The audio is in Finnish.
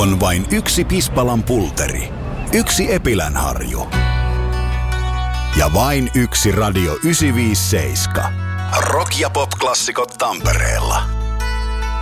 On vain yksi Pispalan pulteri, yksi Epilänharju ja vain yksi Radio 957. Rock- ja pop-klassikot Tampereella.